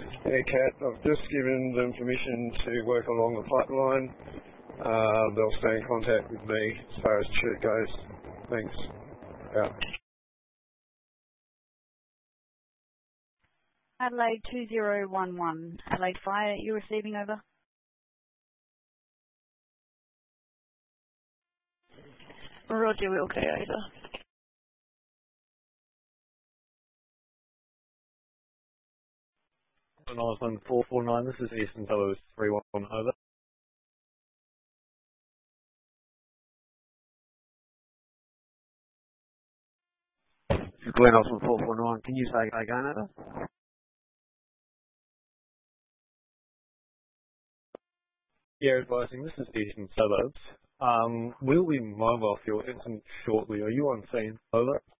Aircat, I've just given them permission to work along the pipeline. They'll stay in contact with me as far as chute goes. Thanks. Yeah. Adelaide 2011. Adelaide Fire, you receiving, over? Roger, Wilco, over. Osland 449, this is Eastern Towers 311, over. This is Glenn Osland 449, can you say again, over? Yeah, advising, this is Eastern Suburbs. We'll be mobile fuel incident shortly. Are you on scene? Over.